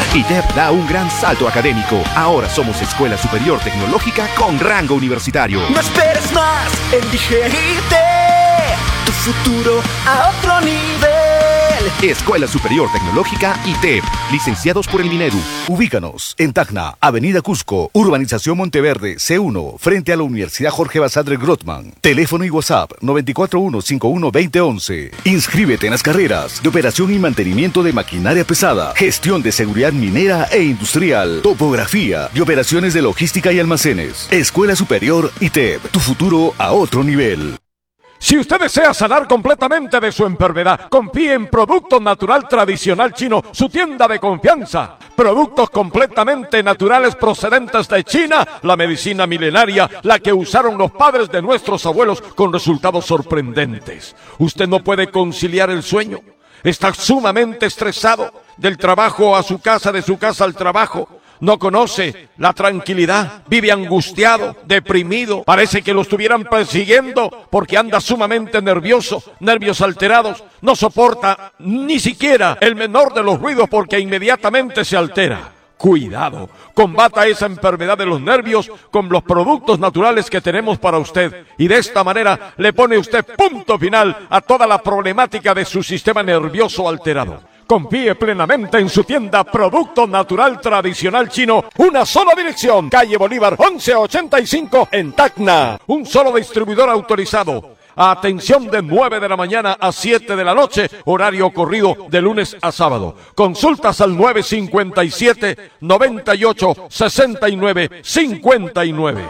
ITEP da un gran salto académico. Ahora somos Escuela Superior Tecnológica con rango universitario. No esperes más, elige ITEP, tu futuro a otro nivel. Escuela Superior Tecnológica ITEP, licenciados por el Minedu. Ubícanos en Tacna, Avenida Cusco, Urbanización Monteverde, C1, frente a la Universidad Jorge Basadre Grothman. Teléfono y WhatsApp 941-51-2011. Inscríbete en las carreras de operación y mantenimiento de maquinaria pesada, gestión de seguridad minera e industrial, topografía y operaciones de logística y almacenes. Escuela Superior ITEP, tu futuro a otro nivel. Si usted desea sanar completamente de su enfermedad, confíe en Producto Natural Tradicional Chino, su tienda de confianza. Productos completamente naturales procedentes de China, la medicina milenaria, la que usaron los padres de nuestros abuelos con resultados sorprendentes. Usted no puede conciliar el sueño, está sumamente estresado, del trabajo a su casa, de su casa al trabajo. No conoce la tranquilidad, vive angustiado, deprimido, parece que lo estuvieran persiguiendo porque anda sumamente nervioso, nervios alterados, no soporta ni siquiera el menor de los ruidos porque inmediatamente se altera. Cuidado, combata esa enfermedad de los nervios con los productos naturales que tenemos para usted y de esta manera le pone usted punto final a toda la problemática de su sistema nervioso alterado. Confíe plenamente en su tienda Producto Natural Tradicional Chino. Una sola dirección, calle Bolívar 1185 en Tacna. Un solo distribuidor autorizado. Atención de 9 de la mañana a 7 de la noche, horario corrido de lunes a sábado. Consultas al 957-98-69-59.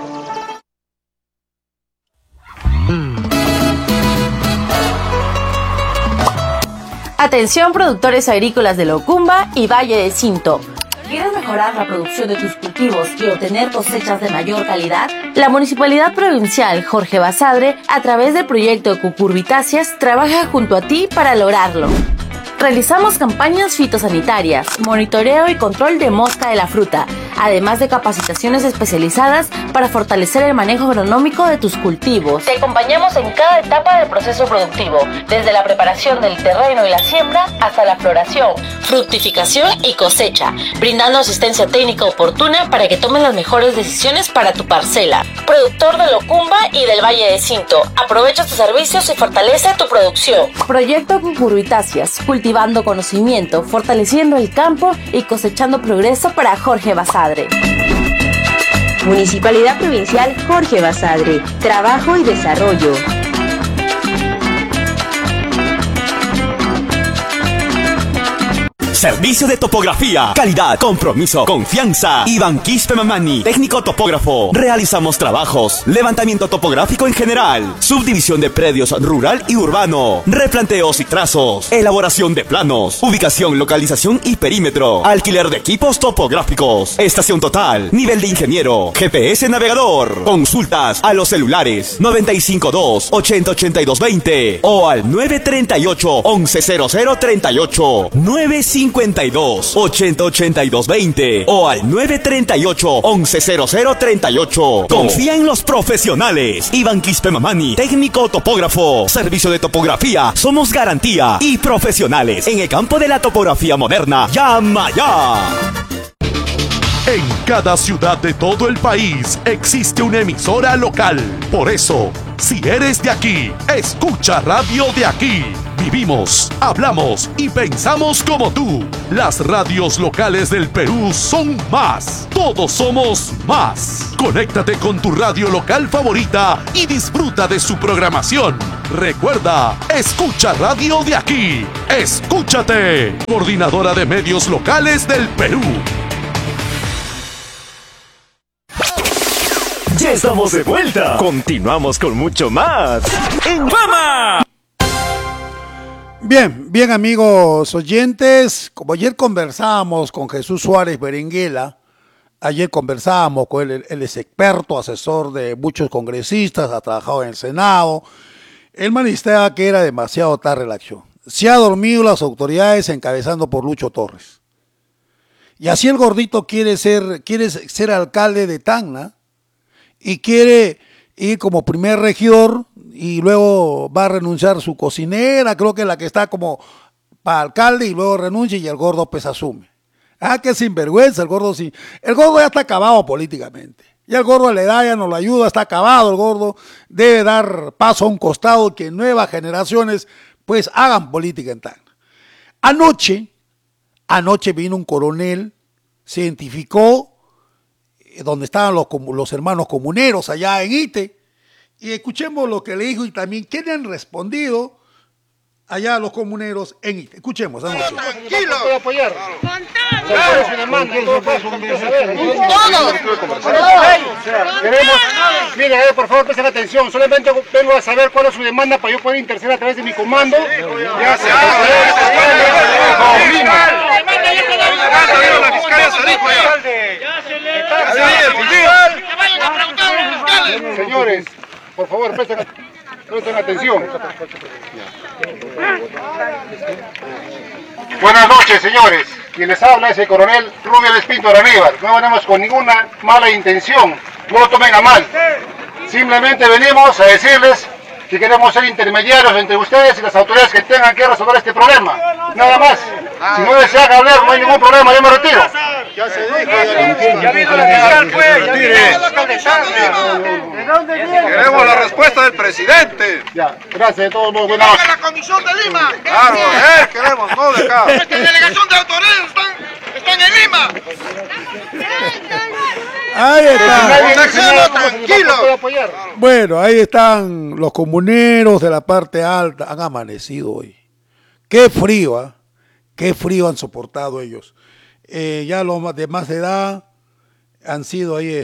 Atención productores agrícolas de Locumba y Valle de Cinto. ¿Quieres mejorar la producción de tus cultivos y obtener cosechas de mayor calidad? La Municipalidad Provincial Jorge Basadre, a través del proyecto Cucurbitáceas, trabaja junto a ti para lograrlo. Realizamos campañas fitosanitarias, monitoreo y control de mosca de la fruta, además de capacitaciones especializadas para fortalecer el manejo agronómico de tus cultivos. Te acompañamos en cada etapa del proceso productivo, desde la preparación del terreno y la siembra hasta la floración, fructificación y cosecha, brindando asistencia técnica oportuna para que tomes las mejores decisiones para tu parcela. Productor de Locumba y del Valle de Cinto, aprovecha tus servicios y fortalece tu producción. Proyecto Cucurbitáceas, cultivando conocimiento, fortaleciendo el campo y cosechando progreso para Jorge Basadre. Municipalidad Provincial Jorge Basadre, trabajo y desarrollo. Servicio de topografía, calidad, compromiso, confianza. Iván Quispe Mamani, técnico topógrafo. Realizamos trabajos, levantamiento topográfico en general, subdivisión de predios rural y urbano, replanteos y trazos, elaboración de planos, ubicación, localización y perímetro, alquiler de equipos topográficos, estación total, nivel de ingeniero, GPS navegador. Consultas a los celulares 952-808220 o al 938-110038, 952-808220 o al 938-110038. Confía en los profesionales. Iván Quispe Mamani, técnico topógrafo. Servicio de topografía. Somos garantía y profesionales en el campo de la topografía moderna. ¡Llama ya! En cada ciudad de todo el país existe una emisora local. Por eso, si eres de aquí, escucha Radio de Aquí. Vivimos, hablamos y pensamos como tú. Las radios locales del Perú son más. Todos somos más. Conéctate con tu radio local favorita y disfruta de su programación. Recuerda, escucha Radio de Aquí. Escúchate. Coordinadora de Medios Locales del Perú. Ya estamos de vuelta. Continuamos con mucho más en Fama. Bien amigos oyentes, como ayer conversábamos con Jesús Suárez Berenguela, ayer conversábamos con él, él es experto, asesor de muchos congresistas, ha trabajado en el Senado, él manifestaba que era demasiado tarde la acción. Se ha dormido las autoridades encabezando por Lucho Torres. Y así el gordito quiere ser alcalde de Tacna y quiere ir como primer regidor y luego va a renunciar su cocinera, creo que es la que está como para alcalde y luego renuncia y el gordo pues asume. Ah, qué sinvergüenza el gordo, sí. El gordo ya está acabado políticamente. Ya el gordo le da, ya no lo ayuda, está acabado el gordo. Debe dar paso a un costado que nuevas generaciones pues hagan política en Tacna. Anoche vino un coronel, se identificó donde estaban los hermanos comuneros allá en Ite, y escuchemos lo que le dijo y también quiénes han respondido allá los comuneros en Ite. Escuchemos anoche. Tranquilo. ¿Puedo apoyar? Mire, por favor, presten atención. Solamente vengo a saber cuál es su demanda para yo poder interceder a través de mi comando. Ya se Señores, por favor, presten atención. Buenas noches, señores. Quien les habla es el coronel Rubio Espinto Araníbal. No venimos con ninguna mala intención. No lo tomen a mal. Simplemente venimos a decirles que queremos ser intermediarios entre ustedes y las autoridades que tengan que resolver este problema. Nada más. Si no desean hablar, no hay ningún problema. Yo me retiro. Ya se dijo. Ya vino la fiscal, pues. ¿De dónde viene? Queremos la respuesta del presidente. Ya, gracias de todos modos. Buenas noches. La comisión de Lima. Claro, queremos, no de acá. Nuestra delegación de autoridades están en Lima. Ahí está. Tranquilo. Bueno, ahí están los comuneros de la parte alta. Han amanecido hoy. Qué frío, ¿eh? Qué frío han soportado ellos. Ya los de más edad han sido ahí,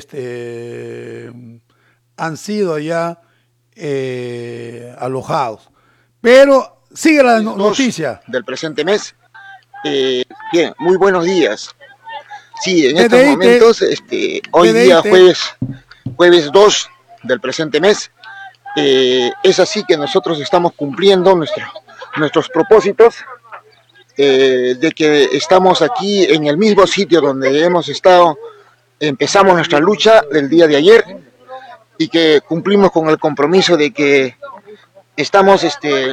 alojados. Pero sigue la noticia. Del presente mes. Bien, muy buenos días. Sí, en estos momentos, hoy día jueves 2 del presente mes, es así que nosotros estamos cumpliendo nuestros propósitos, de que estamos aquí en el mismo sitio donde hemos estado, empezamos nuestra lucha del día de ayer, y que cumplimos con el compromiso de que estamos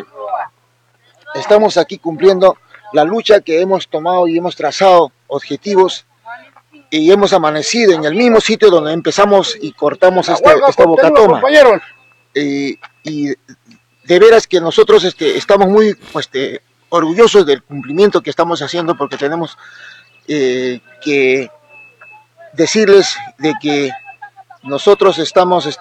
aquí cumpliendo la lucha que hemos tomado y hemos trazado objetivos, y hemos amanecido en el mismo sitio donde empezamos y cortamos esta bocatoma. Y de veras que nosotros estamos muy orgullosos del cumplimiento que estamos haciendo, porque tenemos que decirles de que nosotros estamos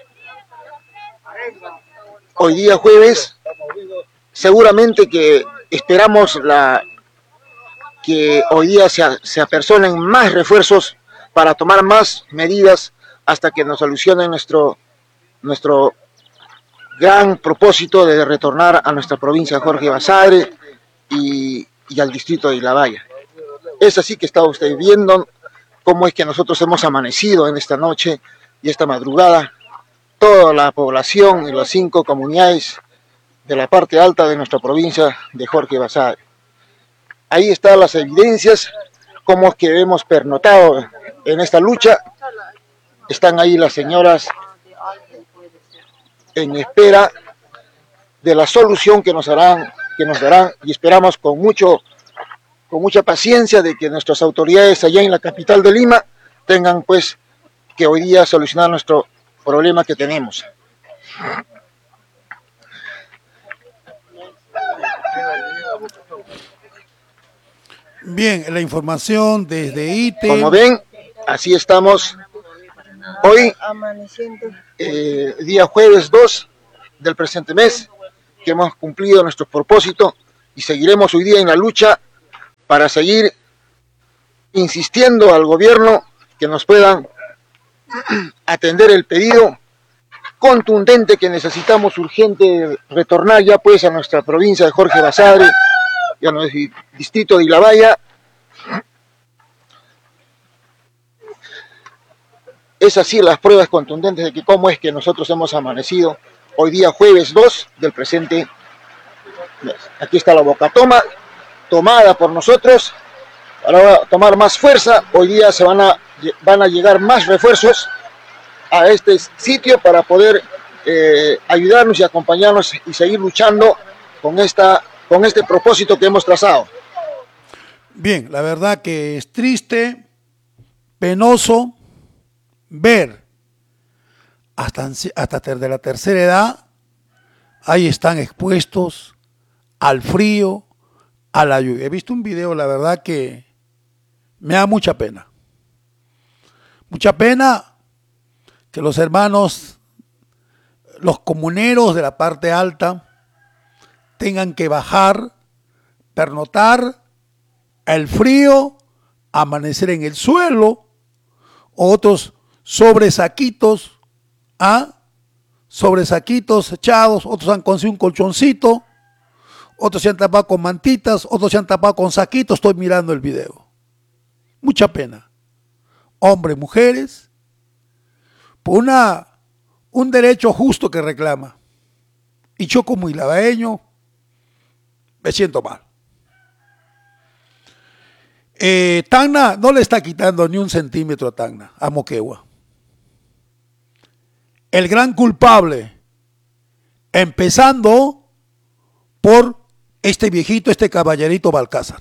hoy día jueves, seguramente que esperamos que hoy día se apersonen más refuerzos para tomar más medidas hasta que nos solucionen nuestro gran propósito de retornar a nuestra provincia Jorge Basadre y al distrito de Ilabaya. Es así que está usted viendo cómo es que nosotros hemos amanecido en esta noche y esta madrugada, toda la población y las 5 comunidades de la parte alta de nuestra provincia de Jorge Basadre. Ahí están las evidencias, cómo es que hemos pernotado en esta lucha. Están ahí las señoras en espera de la solución que nos darán, y esperamos con mucha paciencia de que nuestras autoridades allá en la capital de Lima tengan pues que hoy día solucionar nuestro problema que tenemos. Bien, la información desde ITE. Como ven, así estamos hoy, día jueves 2 del presente mes, que hemos cumplido nuestro propósito y seguiremos hoy día en la lucha para seguir insistiendo al gobierno que nos puedan atender el pedido contundente que necesitamos urgente retornar ya pues a nuestra provincia de Jorge Basadre y a nuestro distrito de Ilabaya. Es así las pruebas contundentes de que cómo es que nosotros hemos amanecido hoy día jueves 2 del presente mes. Aquí está la bocatoma tomada por nosotros para tomar más fuerza. Hoy día van a llegar más refuerzos a este sitio para poder ayudarnos y acompañarnos y seguir luchando con este propósito que hemos trazado. Bien, la verdad que es triste, penoso ver hasta de la tercera edad, ahí están expuestos al frío, a la lluvia. He visto un video, la verdad que me da mucha pena. Mucha pena que los hermanos, los comuneros de la parte alta, tengan que bajar, pernoctar, el frío, amanecer en el suelo, otros sobre saquitos, sobre saquitos echados, otros han conseguido un colchoncito, otros se han tapado con mantitas, otros se han tapado con saquitos. Estoy mirando el video. Mucha pena. Hombres, mujeres, por un derecho justo que reclama. Y yo como ilabaeño me siento mal. Tacna no le está quitando ni un centímetro a Tacna, a Moquegua. El gran culpable, empezando por este viejito, este caballerito Balcázar.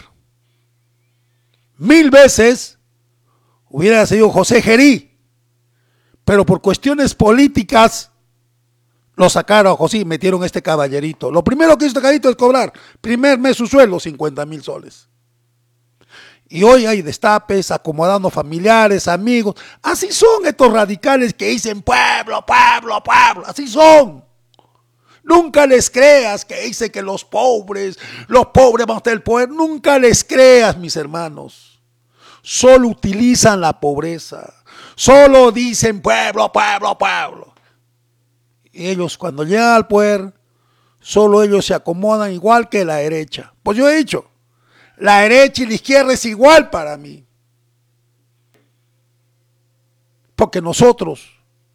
1000 veces hubiera sido José Gerí, pero por cuestiones políticas lo sacaron a José y metieron este caballerito. Lo primero que hizo este caballerito es cobrar, primer mes su sueldo, 50,000 soles. Y hoy hay destapes, acomodando familiares, amigos. Así son estos radicales que dicen pueblo, pueblo, pueblo. Así son. Nunca les creas que dicen que los pobres van a tener el poder. Nunca les creas, mis hermanos. Solo utilizan la pobreza. Solo dicen pueblo, pueblo, pueblo. Y ellos cuando llegan al poder, solo ellos se acomodan igual que la derecha. Pues yo he dicho, la derecha y la izquierda es igual para mí. Porque nosotros,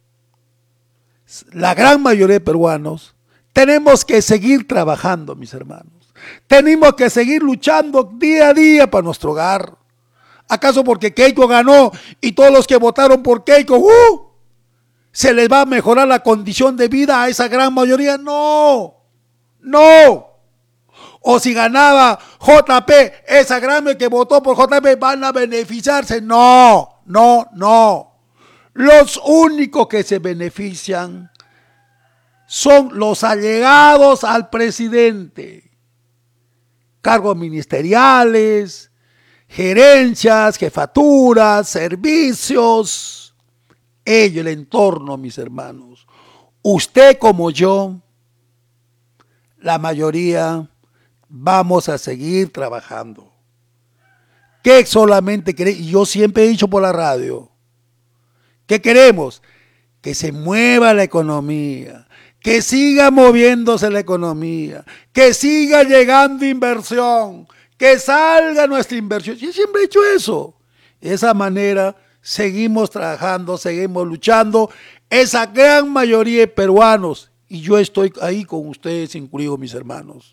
la gran mayoría de peruanos, tenemos que seguir trabajando, mis hermanos. Tenemos que seguir luchando día a día para nuestro hogar. ¿Acaso porque Keiko ganó y todos los que votaron por Keiko, se les va a mejorar la condición de vida a esa gran mayoría? No, no. O si ganaba JP, esa gran mayoría que votó por JP van a beneficiarse. No, no, no. Los únicos que se benefician son los allegados al presidente. Cargos ministeriales, gerencias, jefaturas, servicios. Ello, el entorno, mis hermanos. Usted como yo, la mayoría, vamos a seguir trabajando. ¿Qué solamente queremos? Y yo siempre he dicho por la radio, ¿qué queremos? Que se mueva la economía, que siga moviéndose la economía, que siga llegando inversión, que salga nuestra inversión. Yo siempre he dicho eso. De esa manera seguimos trabajando, seguimos luchando. Esa gran mayoría de peruanos, y yo estoy ahí con ustedes, incluidos mis hermanos.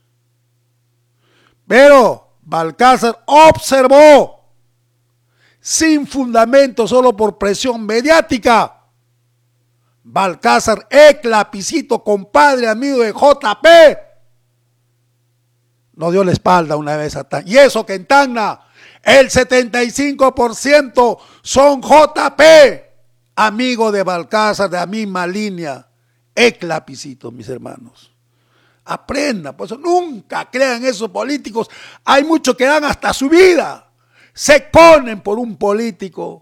Pero Balcázar observó, sin fundamento, solo por presión mediática. Balcázar, lapicito, compadre, amigo de JP, no dio la espalda una vez a Tacna. Y eso que en Tacna el 75% son JP, amigo de Balcázar, de la misma línea. Lapicito, mis hermanos. Aprendan, por eso nunca crean esos políticos. Hay muchos que dan hasta su vida. Se ponen por un político.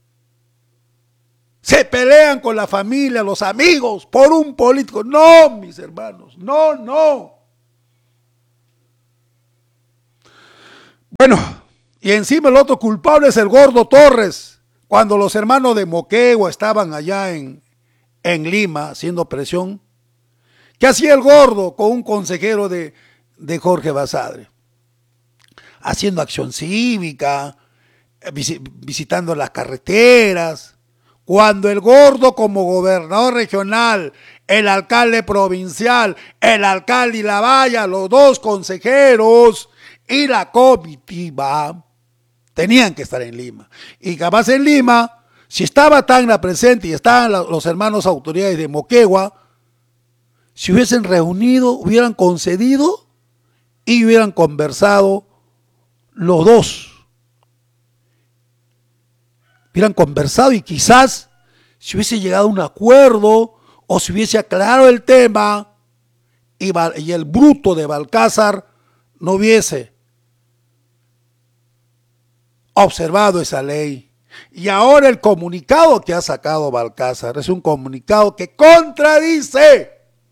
Se pelean con la familia, los amigos, por un político. No, mis hermanos, no, no. Bueno, y encima el otro culpable es el Gordo Torres. Cuando los hermanos de Moquegua estaban allá en Lima haciendo presión, ¿qué hacía el Gordo con un consejero de Jorge Basadre? Haciendo acción cívica, visitando las carreteras. Cuando el Gordo como gobernador regional, el alcalde provincial, el alcalde y la valla, los dos consejeros y la comitiva tenían que estar en Lima. Y capaz en Lima, si estaba Tacna presente y estaban los hermanos autoridades de Moquegua, si hubiesen reunido, hubieran concedido y hubieran conversado los dos hubieran conversado y quizás si hubiese llegado a un acuerdo o si hubiese aclarado el tema y el bruto de Balcázar no hubiese observado esa ley. Y ahora el comunicado que ha sacado Balcázar es un comunicado que contradice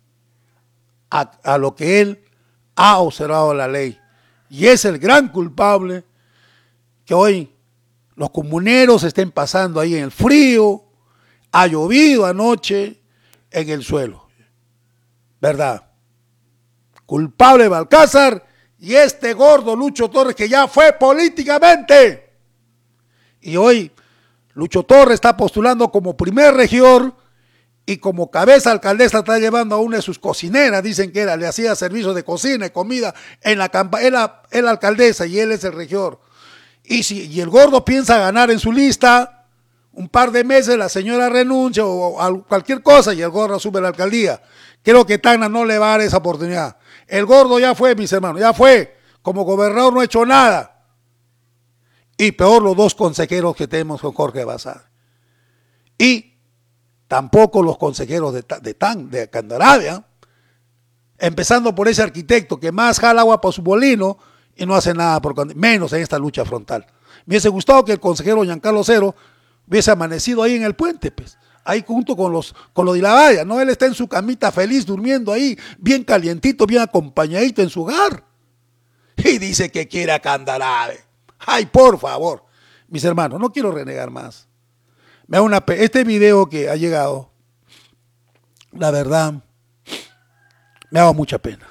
a lo que él ha observado la ley. Y es el gran culpable que hoy los comuneros estén pasando ahí en el frío, ha llovido anoche en el suelo. ¿Verdad? Culpable Balcázar y este gordo Lucho Torres que ya fue políticamente. Y hoy Lucho Torres está postulando como primer regidor y como cabeza alcaldesa está llevando a una de sus cocineras, dicen que le hacía servicios de cocina y comida en la campaña, él la alcaldesa y él es el regidor. Y el gordo piensa ganar en su lista, un par de meses la señora renuncia o cualquier cosa y el gordo asume la alcaldía. Creo que Tacna no le va a dar esa oportunidad. El gordo ya fue, mis hermanos, ya fue. Como gobernador no ha hecho nada. Y peor los dos consejeros que tenemos con Jorge Basadre. Y tampoco los consejeros de Candarabia, empezando por ese arquitecto que más jala agua por su molino y no hace nada, menos en esta lucha frontal. Me hubiese gustado que el consejero Giancarlo Cero hubiese amanecido ahí en el puente, pues, ahí junto con los de la valla, ¿no? Él está en su camita feliz, durmiendo ahí, bien calientito, bien acompañadito en su hogar. Y dice que quiere a Candarave. Ay, por favor, mis hermanos, no quiero renegar más. Me da este video que ha llegado, la verdad, me ha dado mucha pena.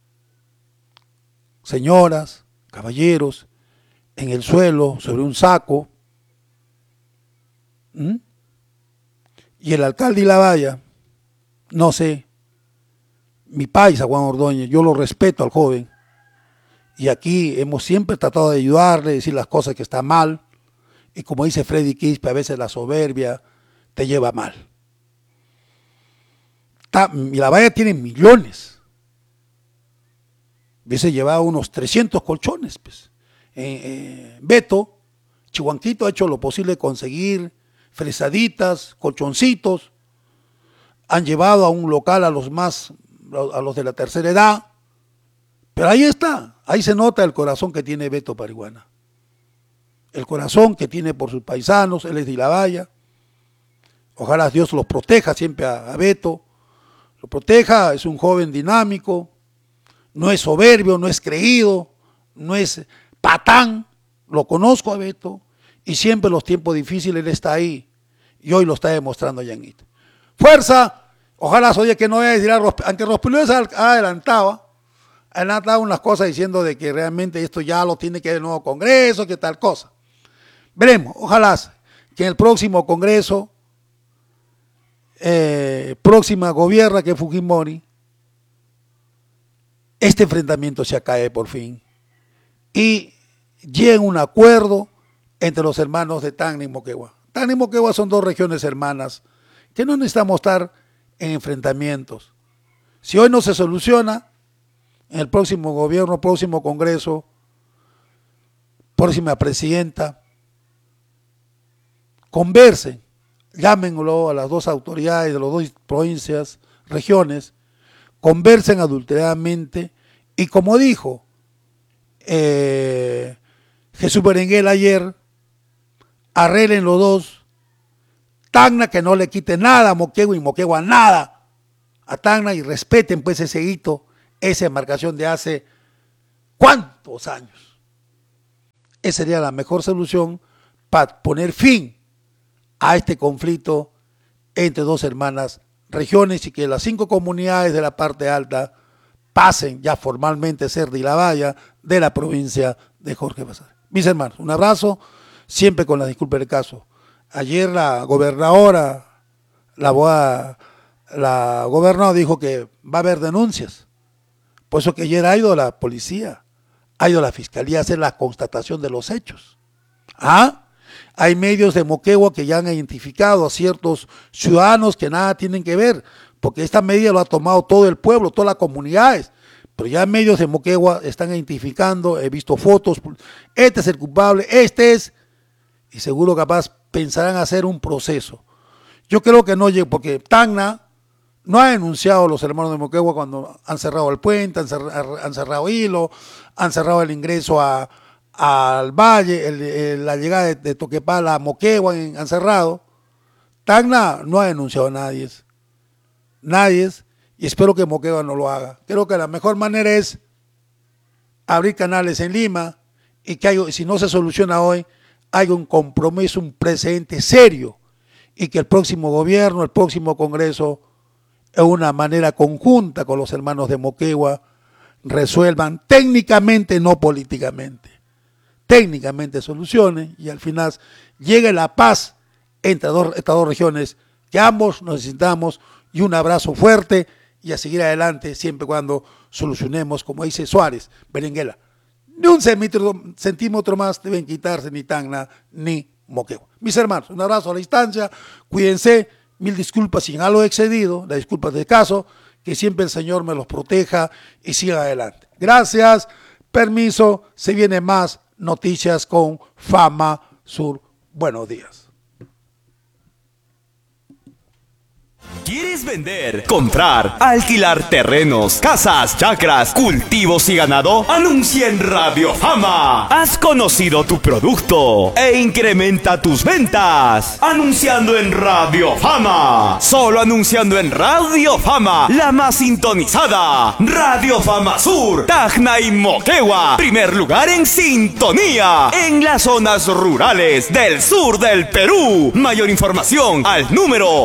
Señoras, caballeros, en el suelo, sobre un saco. Y el alcalde y la valla, no sé, mi paisa Juan Ordóñez, yo lo respeto al joven. Y aquí hemos siempre tratado de ayudarle, decir las cosas que están mal. Y como dice Freddy Quispe, a veces la soberbia te lleva mal. Y la valla tiene millones. Hubiese llevado unos 300 colchones. Pues. Beto, Chihuanquito ha hecho lo posible de conseguir fresaditas, colchoncitos. Han llevado a un local a los de la tercera edad. Pero ahí está, ahí se nota el corazón que tiene Beto Parihuana. El corazón que tiene por sus paisanos, él es de la valla. Ojalá Dios los proteja siempre a Beto. Lo proteja, es un joven dinámico, no es soberbio, no es creído, no es patán. Lo conozco a Beto y siempre en los tiempos difíciles él está ahí. Y hoy lo está demostrando Yanguito. Fuerza, ojalá oye que no vaya a decir, aunque Rospilio se adelantaba unas cosas diciendo de que realmente esto ya lo tiene que ver el nuevo Congreso, que tal cosa. Veremos, ojalá que en el próximo Congreso, próxima gobierna que Fujimori, este enfrentamiento se acabe por fin y lleguen a un acuerdo entre los hermanos de Tacna y Moquegua. Tacna y Moquegua son dos regiones hermanas que no necesitamos estar en enfrentamientos. Si hoy no se soluciona, en el próximo gobierno, próximo Congreso, próxima presidenta, conversen, llámenlo a las dos autoridades de las dos provincias, regiones, conversen adulteradamente y como dijo Jesús Berenguela ayer, arreglen los dos, Tacna que no le quite nada a Moquegua y Moquegua nada a Tacna y respeten pues ese hito, esa demarcación de hace ¿cuántos años? Esa sería la mejor solución para poner fin a este conflicto entre dos hermanas regiones y que las 5 comunidades de la parte alta pasen ya formalmente a ser de la valla de la provincia de Jorge Basadre. Mis hermanos, un abrazo, siempre con la disculpa del caso. Ayer la gobernadora, la gobernadora dijo que va a haber denuncias. Por eso que ayer ha ido la policía, ha ido la fiscalía a hacer la constatación de los hechos. Hay medios de Moquegua que ya han identificado a ciertos ciudadanos que nada tienen que ver, porque esta medida lo ha tomado todo el pueblo, todas las comunidades, Pero ya medios de Moquegua están identificando, he visto fotos, este es el culpable, y seguro capaz pensarán hacer un proceso. Yo creo que no llegue, porque Tacna no ha denunciado a los hermanos de Moquegua cuando han cerrado el puente, han cerrado Hilo, han cerrado el ingreso al valle, la llegada de Toquepala a Moquegua han cerrado. Tacna no ha denunciado a nadie, y espero que Moquegua no lo haga. Creo que la mejor manera es abrir canales en Lima y que si no se soluciona hoy, haya un compromiso, un precedente serio, y que el próximo gobierno, el próximo Congreso, de una manera conjunta con los hermanos de Moquegua, resuelvan técnicamente, no políticamente, técnicamente solucionen y al final llegue la paz entre estas dos regiones que ambos necesitamos, y un abrazo fuerte y a seguir adelante siempre cuando solucionemos, como dice Suárez, Berenguela. Ni un centímetro más deben quitarse ni Tacna ni Moquegua. Mis hermanos, un abrazo a la distancia, cuídense, mil disculpas si en algo he excedido, las disculpas del caso, que siempre el Señor me los proteja y siga adelante. Gracias, permiso, se vienen más noticias con Fama Sur. Buenos días. ¿Quieres vender, comprar, alquilar terrenos, casas, chacras, cultivos y ganado? Anuncia en Radio Fama. Has conocido tu producto e incrementa tus ventas. Anunciando en Radio Fama. Solo anunciando en Radio Fama, la más sintonizada. Radio Fama Sur, Tacna y Moquegua. Primer lugar en sintonía en las zonas rurales del sur del Perú. Mayor información al número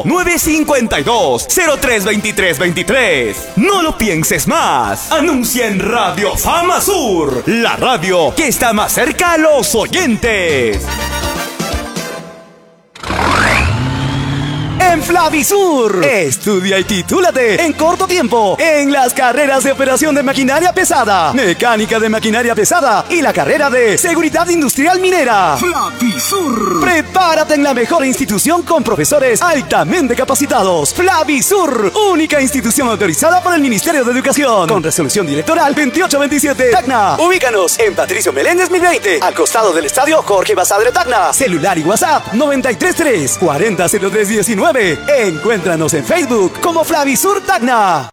952-032323. No lo pienses más. Anuncia en Radio Fama Sur, la radio que está más cerca a los oyentes. En Flavisur, estudia y titúlate en corto tiempo en las carreras de operación de maquinaria pesada, mecánica de maquinaria pesada y la carrera de seguridad industrial minera. Flavisur. Prepárate en la mejor institución con profesores altamente capacitados. Flavisur, única institución autorizada por el Ministerio de Educación, con resolución directoral 2827. Tacna. Ubícanos en Patricio Meléndez 1020, al costado del estadio Jorge Basadre Tacna. Celular y WhatsApp 933 400319. Encuéntranos en Facebook como Flavisur Tacna.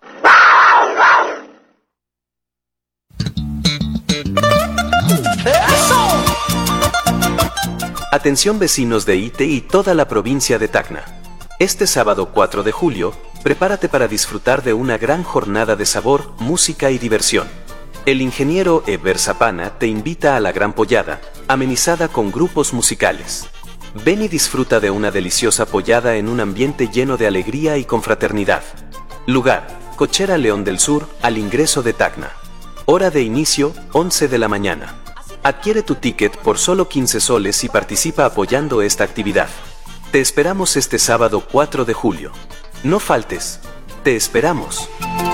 Atención vecinos de Ite y toda la provincia de Tacna. Este sábado 4 de julio, prepárate para disfrutar de una gran jornada de sabor, música y diversión. El ingeniero Eber Zapana te invita a la Gran Pollada, amenizada con grupos musicales. Ven y disfruta de una deliciosa pollada en un ambiente lleno de alegría y confraternidad. Lugar: Cochera León del Sur, al ingreso de Tacna. Hora de inicio: 11 de la mañana. Adquiere tu ticket por solo 15 soles y participa apoyando esta actividad. Te esperamos este sábado 4 de julio. No faltes. Te esperamos.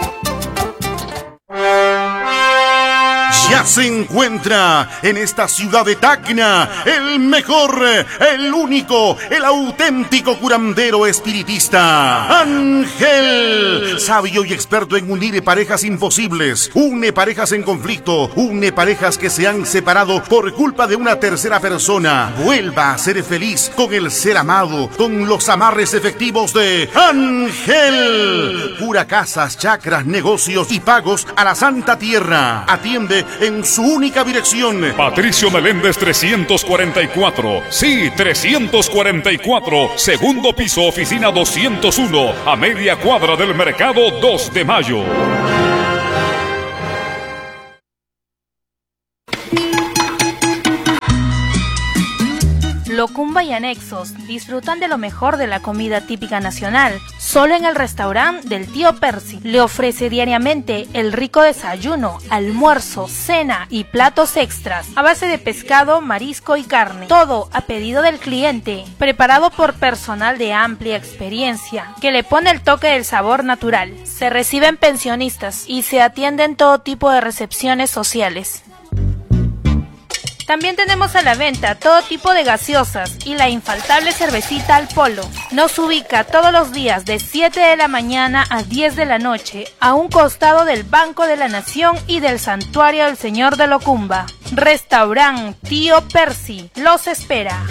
Ya se encuentra en esta ciudad de Tacna el mejor, el único, el auténtico curandero espiritista, Ángel, sabio y experto en unir parejas imposibles, une parejas en conflicto, une parejas que se han separado por culpa de una tercera persona. Vuelva a ser feliz con el ser amado, con los amarres efectivos de Ángel. Cura casas, chacras, negocios y pagos a la Santa Tierra. Atiende en su única dirección. Patricio Meléndez 344. Sí, 344. Segundo piso, oficina 201. A media cuadra del mercado 2 de mayo. Locumba y anexos disfrutan de lo mejor de la comida típica nacional, solo en el restaurante del tío Percy. Le ofrece diariamente el rico desayuno, almuerzo, cena y platos extras a base de pescado, marisco y carne. Todo a pedido del cliente, preparado por personal de amplia experiencia, que le pone el toque del sabor natural. Se reciben pensionistas y se atienden todo tipo de recepciones sociales. También tenemos a la venta todo tipo de gaseosas y la infaltable cervecita Al Polo. Nos ubica todos los días de 7 de la mañana a 10 de la noche, a un costado del Banco de la Nación y del Santuario del Señor de Locumba. Restaurant Tío Percy los espera.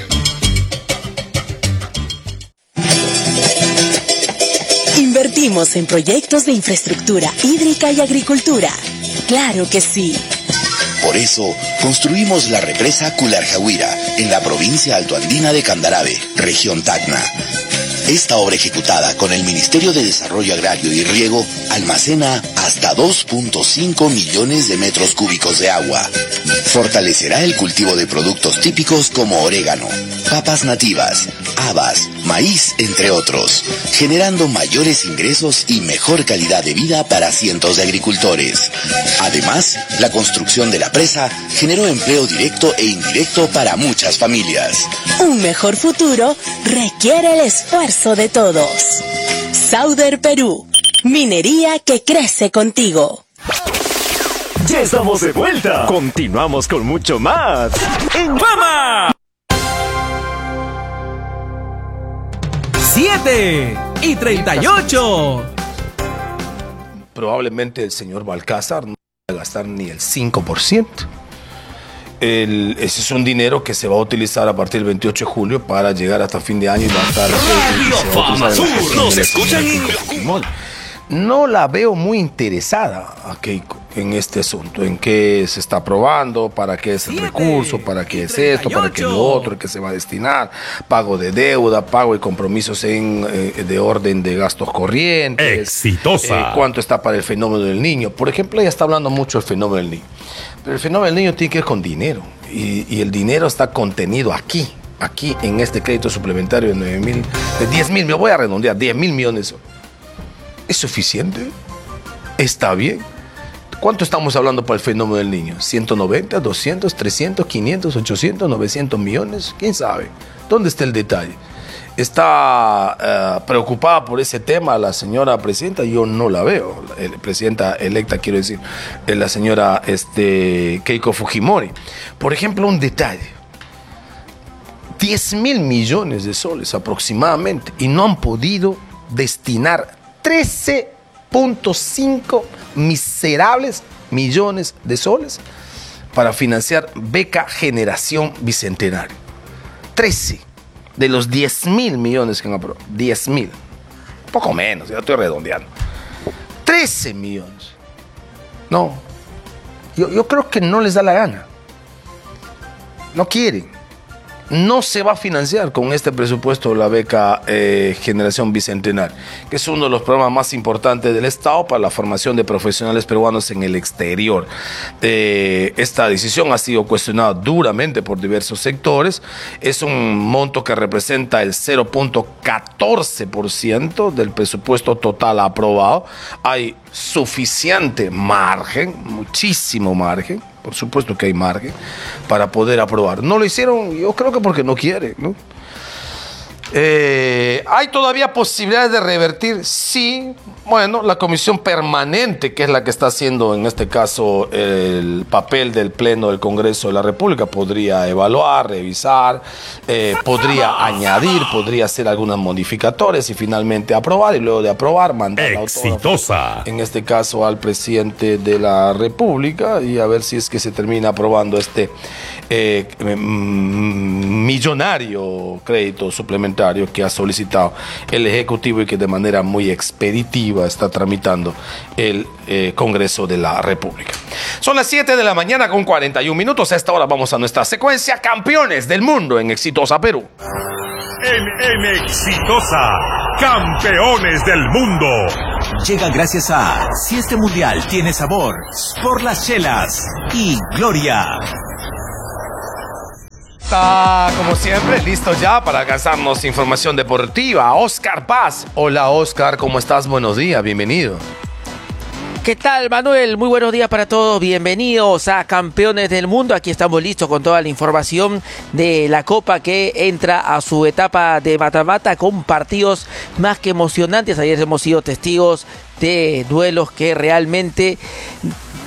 Invertimos en proyectos de infraestructura hídrica y agricultura. ¡Claro que sí! Por eso, construimos la represa Cularjahuira, en la provincia altoandina de Candarave, región Tacna. Esta obra ejecutada con el Ministerio de Desarrollo Agrario y Riego almacena hasta 2.5 millones de metros cúbicos de agua. Fortalecerá el cultivo de productos típicos como orégano, papas nativas, habas, maíz, entre otros, generando mayores ingresos y mejor calidad de vida para cientos de agricultores. Además, la construcción de la presa generó empleo directo e indirecto para muchas familias. Un mejor futuro requiere el esfuerzo de todos. Sauder Perú, minería que crece contigo. Ya estamos de vuelta. Continuamos con mucho más en Fama. 7:38. Probablemente el señor Balcázar no va a gastar ni el 5%. Ese es un dinero que se va a utilizar a partir del 28 de julio para llegar hasta fin de año y va a estar... Radio Fama Sur, nos escuchan en... No la veo muy interesada a Keiko en este asunto, en qué se está aprobando, para qué es el recurso, para qué es esto, para qué lo otro, en qué se va a destinar, pago de deuda, pago de compromisos de orden de gastos corrientes. Exitosa. Cuánto está para el fenómeno del niño. Por ejemplo, ella está hablando mucho del fenómeno del niño. Pero el fenómeno del niño tiene que ver con dinero. Y el dinero está contenido aquí en este crédito suplementario de 10.000, me voy a redondear, 10.000 millones. ¿Es suficiente? ¿Está bien? ¿Cuánto estamos hablando para el fenómeno del niño? ¿190, 200, 300, 500, 800, 900 millones? ¿Quién sabe? ¿Dónde está el detalle? ¿Está preocupada por ese tema la señora presidenta? Yo no la veo. Presidenta electa, quiero decir, la señora Keiko Fujimori. Por ejemplo, un detalle. 10.000 millones de soles aproximadamente y no han podido destinar 13.5 miserables millones de soles para financiar beca Generación Bicentenario. 13 de los 10.000 millones que han aprobado. 10.000. Un poco menos, ya estoy redondeando. 13 millones. No. Yo creo que no les da la gana. No quieren. No se va a financiar con este presupuesto la beca Generación Bicentenario, que es uno de los programas más importantes del Estado para la formación de profesionales peruanos en el exterior. Esta decisión ha sido cuestionada duramente por diversos sectores. Es un monto que representa el 0.14% del presupuesto total aprobado. Hay suficiente margen, muchísimo margen. Por supuesto que hay margen para poder aprobar. No lo hicieron, yo creo que porque no quieren, ¿no? ¿Hay todavía posibilidades de revertir? Sí. Bueno, la comisión permanente, que es la que está haciendo en este caso el papel del Pleno del Congreso de la República, podría evaluar, revisar, podría añadir, podría hacer algunas modificatorias y finalmente aprobar, y luego de aprobar mandar la exitosa, en este caso al presidente de la República, y a ver si es que se termina aprobando este millonario crédito suplementario que ha solicitado el Ejecutivo y que de manera muy expeditiva está tramitando el Congreso de la República. Son las 7 de la mañana con 41 minutos. A esta hora vamos a nuestra secuencia Campeones del Mundo en Exitosa Perú. En Exitosa, Campeones del Mundo. Llega gracias a Si este mundial tiene sabor, por las chelas y Gloria. Está, como siempre, listo ya para alcanzarnos información deportiva. Oscar Paz. Hola, Oscar, ¿cómo estás? Buenos días, bienvenido. ¿Qué tal, Manuel? Muy buenos días para todos. Bienvenidos a Campeones del Mundo. Aquí estamos listos con toda la información de la Copa que entra a su etapa de mata-mata con partidos más que emocionantes. Ayer hemos sido testigos de duelos que realmente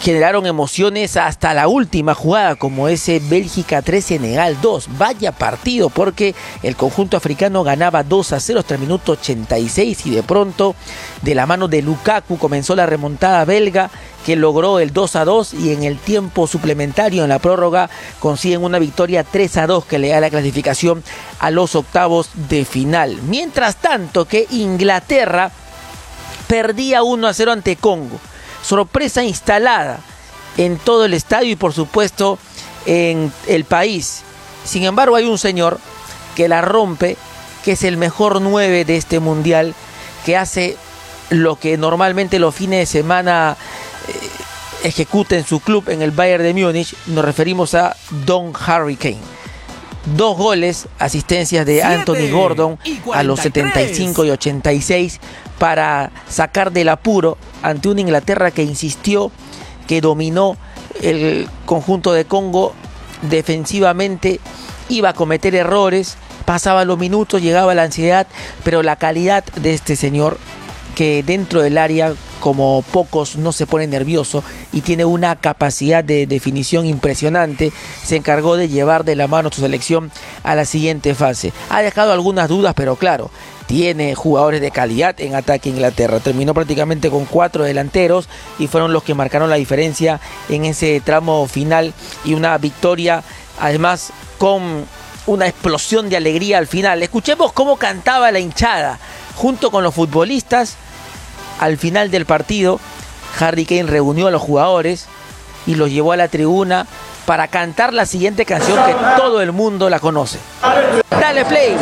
generaron emociones hasta la última jugada, como ese Bélgica 3, Senegal 2. Vaya partido, porque el conjunto africano ganaba 2-0 hasta el minuto 86 y de pronto, de la mano de Lukaku, comenzó la remontada belga, que logró el 2-2 y en el tiempo suplementario, en la prórroga, consiguen una victoria 3-2 que le da la clasificación a los octavos de final. Mientras tanto que Inglaterra perdía 1-0 ante Congo. Sorpresa instalada en todo el estadio y por supuesto en el país. Sin embargo, hay un señor que la rompe, que es el mejor 9 de este mundial, que hace lo que normalmente los fines de semana ejecuta en su club, en el Bayern de Múnich. Nos referimos a Don Harry Kane. 2 goles, asistencias de Anthony Gordon a los 75 y 86 para sacar del apuro ante una Inglaterra que insistió, que dominó el conjunto de Congo defensivamente, iba a cometer errores, pasaban los minutos, llegaba la ansiedad, pero la calidad de este señor, que dentro del área como pocos no se pone nervioso y tiene una capacidad de definición impresionante, se encargó de llevar de la mano su selección a la siguiente fase. Ha dejado algunas dudas, pero claro, tiene jugadores de calidad en ataque Inglaterra. Terminó prácticamente con 4 delanteros y fueron los que marcaron la diferencia en ese tramo final, y una victoria además con una explosión de alegría al final. Escuchemos cómo cantaba la hinchada junto con los futbolistas. Al final del partido, Harry Kane reunió a los jugadores y los llevó a la tribuna para cantar la siguiente canción que todo el mundo la conoce. ¡Dale play!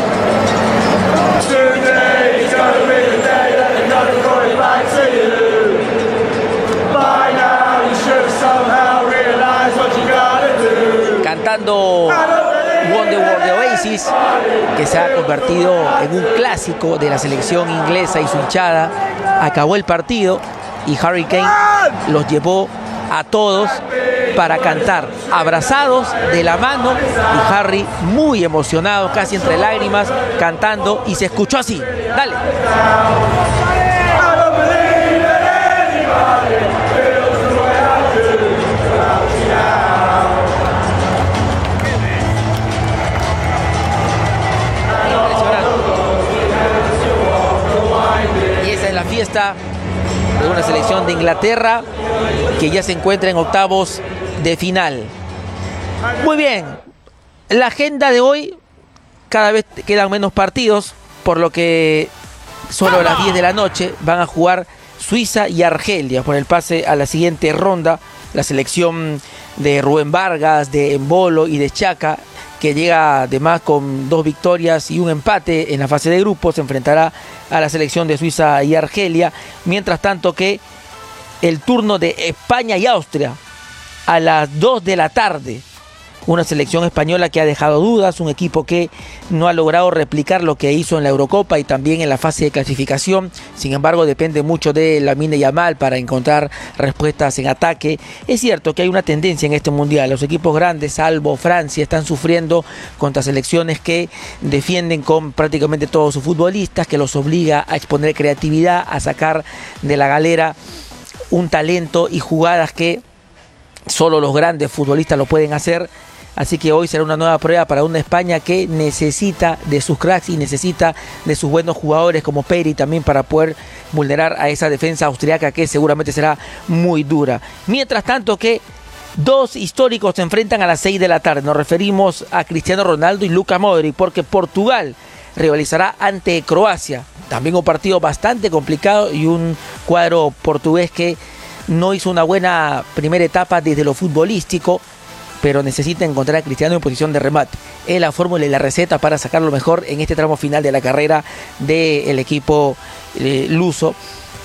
Cantando Wonderwall de Oasis, que se ha convertido en un clásico de la selección inglesa y su hinchada. Acabó el partido y Harry Kane los llevó a todos para cantar, abrazados de la mano, y Harry muy emocionado, casi entre lágrimas, cantando, y se escuchó así. Dale. Fiesta de una selección de Inglaterra que ya se encuentra en octavos de final. Muy bien, la agenda de hoy, cada vez quedan menos partidos, por lo que solo a las 10 de la noche van a jugar Suiza y Argelia por el pase a la siguiente ronda. La selección de Rubén Vargas, de Embolo y de Chaka, que llega además con 2 victorias y un empate en la fase de grupos, se enfrentará a la selección de Suiza y Argelia. Mientras tanto que el turno de España y Austria a las 2 de la tarde. Una selección española que ha dejado dudas, un equipo que no ha logrado replicar lo que hizo en la Eurocopa y también en la fase de clasificación. Sin embargo, depende mucho de Lamine Yamal para encontrar respuestas en ataque. Es cierto que hay una tendencia en este mundial. Los equipos grandes, salvo Francia, están sufriendo contra selecciones que defienden con prácticamente todos sus futbolistas, que los obliga a exponer creatividad, a sacar de la galera un talento y jugadas que solo los grandes futbolistas lo pueden hacer. Así que hoy será una nueva prueba para una España que necesita de sus cracks y necesita de sus buenos jugadores como Peri también para poder vulnerar a esa defensa austriaca que seguramente será muy dura. Mientras tanto que 2 históricos se enfrentan a las 6 de la tarde. Nos referimos a Cristiano Ronaldo y Luka Modric, porque Portugal rivalizará ante Croacia. También un partido bastante complicado y un cuadro portugués que no hizo una buena primera etapa desde lo futbolístico, pero necesita encontrar a Cristiano en posición de remate. Es la fórmula y la receta para sacar lo mejor en este tramo final de la carrera del equipo luso.